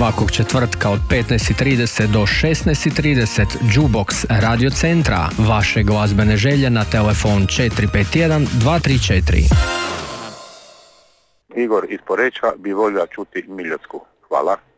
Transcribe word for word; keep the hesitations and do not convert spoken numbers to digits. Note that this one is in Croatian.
svakog četvrtka od petnaest i trideset do šesnaest i trideset Jukebox Radio Centra. Vaše glazbene želje na telefon četiri pet jedan dva tri četiri. Igor iz Poreča bi volio čuti Miljotsku. Hvala.